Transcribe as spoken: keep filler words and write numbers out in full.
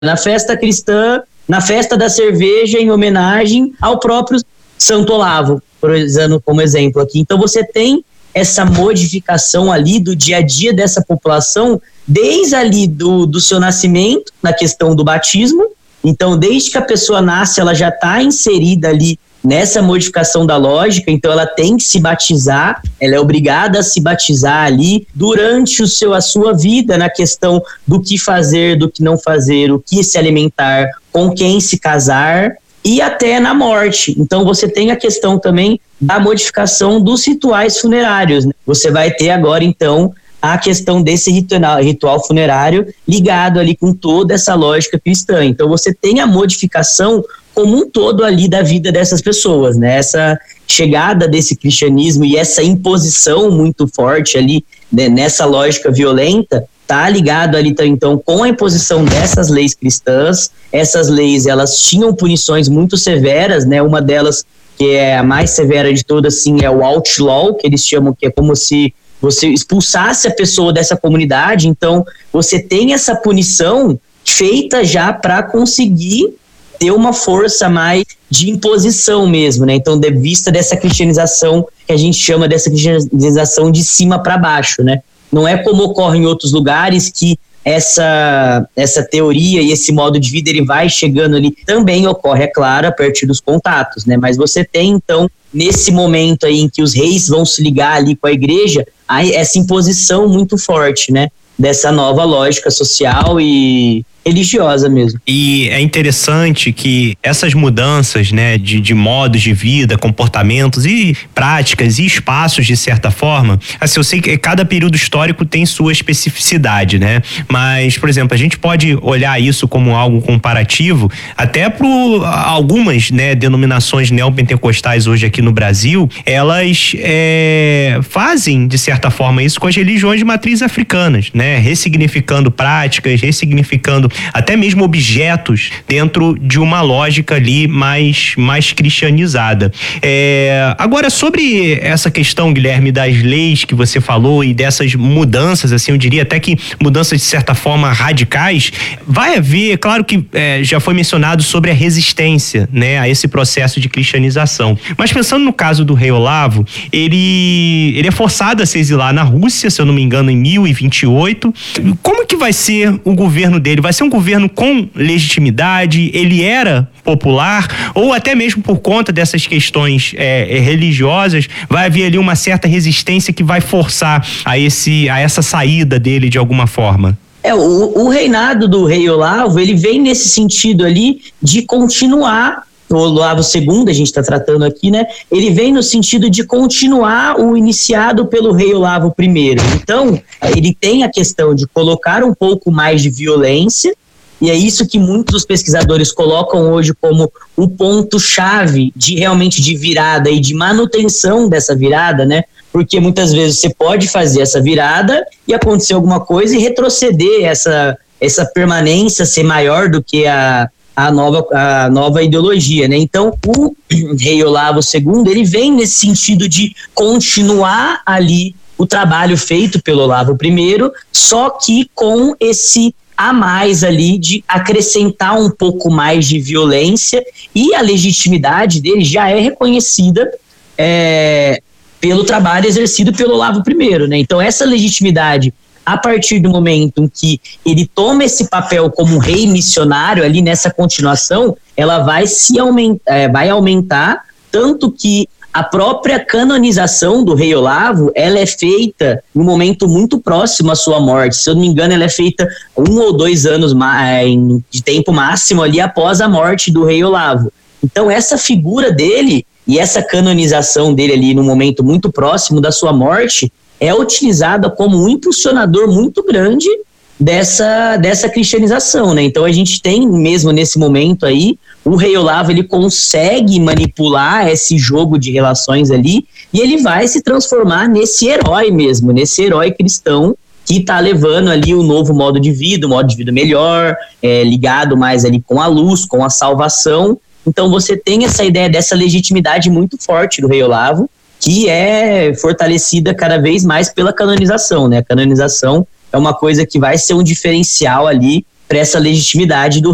na festa cristã, na festa da cerveja, em homenagem ao próprio Santo Olavo, por usando como exemplo aqui. Então você tem essa modificação ali do dia a dia dessa população, desde ali do, do seu nascimento, na questão do batismo. Então, desde que a pessoa nasce, ela já está inserida ali nessa modificação da lógica, então ela tem que se batizar, ela é obrigada a se batizar ali durante o seu, a sua vida, na questão do que fazer, do que não fazer, o que se alimentar, com quem se casar e até na morte. Então você tem a questão também da modificação dos rituais funerários, né? Você vai ter agora então a questão desse ritual, ritual funerário ligado ali com toda essa lógica cristã. Então você tem a modificação como um todo ali da vida dessas pessoas, né? Essa chegada desse cristianismo e essa imposição muito forte ali, né, nessa lógica violenta, tá ligado ali então com a imposição dessas leis cristãs. Essas leis, elas tinham punições muito severas, né? Uma delas, que é a mais severa de todas, assim, é o outlaw, que eles chamam, que é como se você expulsasse a pessoa dessa comunidade. Então você tem essa punição feita já para conseguir ter uma força mais de imposição mesmo, né? Então, de vista dessa cristianização, que a gente chama dessa cristianização de cima para baixo, né? Não é como ocorre em outros lugares que essa, essa teoria e esse modo de vida, ele vai chegando ali, também ocorre, é claro, a partir dos contatos, né? Mas você tem, então, nesse momento aí em que os reis vão se ligar ali com a igreja, aí essa imposição muito forte, né? Dessa nova lógica social e religiosa mesmo. E é interessante que essas mudanças, né, de, de modos de vida, comportamentos e práticas e espaços, de certa forma, assim, eu sei que cada período histórico tem sua especificidade, né? Mas, por exemplo, a gente pode olhar isso como algo comparativo até para algumas, né, denominações neopentecostais hoje aqui no Brasil, elas é, fazem, de certa forma, isso com as religiões de matriz africanas, né? Ressignificando práticas, ressignificando até mesmo objetos dentro de uma lógica ali mais, mais cristianizada. É, agora, sobre essa questão, Guilherme, das leis que você falou e dessas mudanças, assim, eu diria até que mudanças de certa forma radicais, vai haver, claro que é, já foi mencionado sobre a resistência, né, a esse processo de cristianização. Mas pensando no caso do rei Olavo, ele, ele é forçado a se exilar na Rússia, se eu não me engano, em mil e vinte e oito. Como que vai ser o governo dele? Vai ser um governo com legitimidade? Ele era popular? Ou até mesmo por conta dessas questões é, religiosas, vai haver ali uma certa resistência que vai forçar a, esse, a essa saída dele de alguma forma? É, o, o reinado do rei Olavo, ele vem nesse sentido ali de continuar. O Olavo segundo, a gente está tratando aqui, né? Ele vem no sentido de continuar o iniciado pelo rei Olavo primeiro. Então, ele tem a questão de colocar um pouco mais de violência, e é isso que muitos dos pesquisadores colocam hoje como o ponto-chave de realmente de virada e de manutenção dessa virada, né? Porque muitas vezes você pode fazer essa virada e acontecer alguma coisa e retroceder essa, essa permanência, ser maior do que a a nova, a nova ideologia, né? Então, o rei Olavo segundo, ele vem nesse sentido de continuar ali o trabalho feito pelo Olavo primeiro, só que com esse a mais ali de acrescentar um pouco mais de violência, e a legitimidade dele já é reconhecida é, pelo trabalho exercido pelo Olavo primeiro, né? Então, essa legitimidade, a partir do momento em que ele toma esse papel como rei missionário ali nessa continuação, ela vai se aumentar, é, vai aumentar, tanto que a própria canonização do rei Olavo, ela é feita em um momento muito próximo à sua morte. Se eu não me engano, ela é feita um ou dois anos de tempo máximo ali após a morte do rei Olavo. Então essa figura dele e essa canonização dele ali no momento muito próximo da sua morte é utilizada como um impulsionador muito grande dessa, dessa cristianização, né? Então a gente tem mesmo nesse momento aí, o rei Olavo, ele consegue manipular esse jogo de relações ali, e ele vai se transformar nesse herói mesmo, nesse herói cristão que está levando ali o novo modo de vida, um modo de vida melhor, é, ligado mais ali com a luz, com a salvação. Então você tem essa ideia dessa legitimidade muito forte do rei Olavo, que é fortalecida cada vez mais pela canonização, né? A canonização é uma coisa que vai ser um diferencial ali para essa legitimidade do